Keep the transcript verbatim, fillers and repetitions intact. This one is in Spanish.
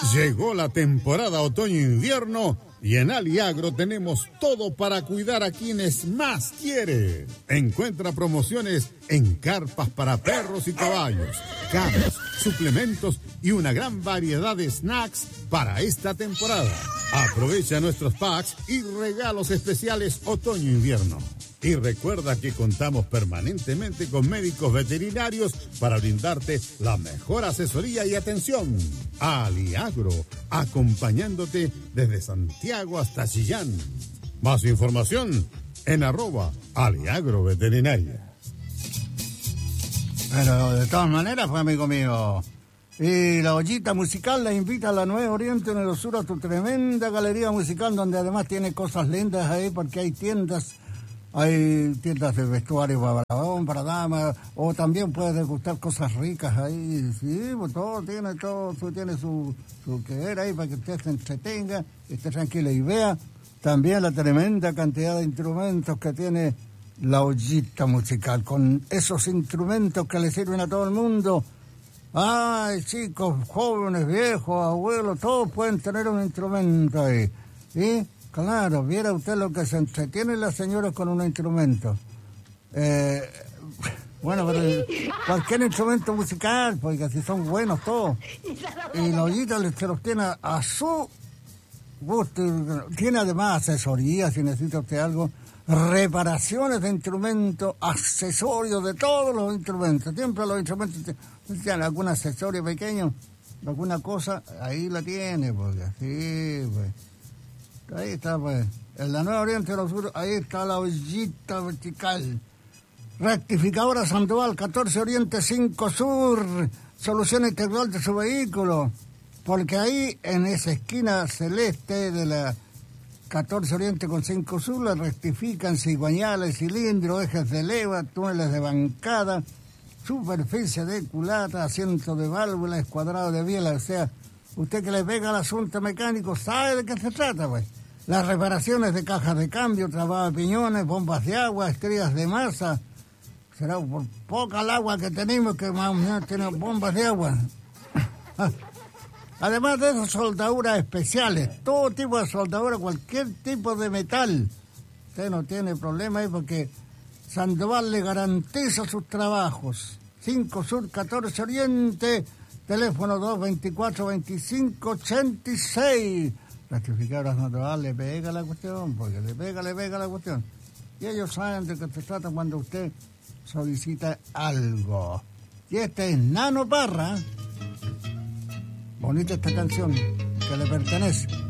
Llegó la temporada otoño-invierno y en Aliagro tenemos todo para cuidar a quienes más quieren. Encuentra promociones en carpas para perros y caballos, camas, suplementos y una gran variedad de snacks para esta temporada. Aprovecha nuestros packs y regalos especiales otoño-invierno. Y recuerda que contamos permanentemente con médicos veterinarios para brindarte la mejor asesoría y atención. Aliagro, acompañándote desde Santiago hasta Chillán. Más información en arroba Aliagro Veterinaria. Pero de todas maneras, pues, amigo mío, y la Ollita Musical la invita a la Nueva Oriente en el Sur, a tu tremenda galería musical, donde además tiene cosas lindas ahí, porque hay tiendas. Hay tiendas de vestuario para varón, para damas, o también puedes degustar cosas ricas ahí. Sí, pues todo tiene, todo tiene su, su que ver ahí para que usted se entretenga, esté tranquilo y vea también la tremenda cantidad de instrumentos que tiene la Ollita Musical, con esos instrumentos que le sirven a todo el mundo. Ay, chicos, jóvenes, viejos, abuelos, todos pueden tener un instrumento ahí. ¿Sí? Claro, viera usted lo que se entretiene las señoras con un instrumento. Eh, bueno, pero cualquier instrumento musical, porque si son buenos todos. Y la Ollita se los tiene a su gusto. Tiene además asesoría, si necesita usted algo, reparaciones de instrumentos, accesorios de todos los instrumentos. Siempre los instrumentos tienen algún accesorio pequeño, alguna cosa, ahí la tiene, porque así, pues. Ahí está, pues, en la Nueva Oriente de los Sur, ahí está la Ollita Vertical. Rectificadora Sandoval, catorce Oriente cinco Sur, solución integral de su vehículo. Porque ahí, en esa esquina celeste de la catorce Oriente con cinco Sur, le rectifican cigüeñales, cilindros, ejes de leva, túneles de bancada, superficie de culata, asiento de válvula, escuadrado de biela. O sea, usted que le pega al asunto mecánico sabe de qué se trata, pues. Las reparaciones de cajas de cambio, trabado de piñones, bombas de agua, estrías de masa. Será por poca el agua que tenemos que más o menos tiene bombas de agua. Además de esas soldaduras especiales, todo tipo de soldadura, cualquier tipo de metal. Usted no tiene problema ahí porque Sandoval le garantiza sus trabajos. cinco Sur, catorce Oriente, teléfono dos veinticuatro veinticinco ochenta y seis. Rectificadora Sandoval le pega la cuestión, porque le pega, le pega la cuestión. Y ellos saben de qué se trata cuando usted solicita algo. Y este es Nano Parra. Bonita esta canción que le pertenece.